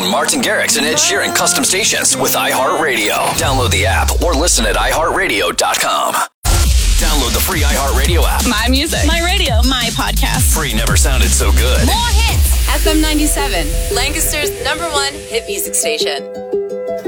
Martin Garrix and Ed Sheeran custom stations with iHeartRadio. Download the app or listen at iHeartRadio.com. Download the free iHeartRadio app. My music. My radio. My podcast. Free never sounded so good. More hits. FM 97, Lancaster's #1 hit music station.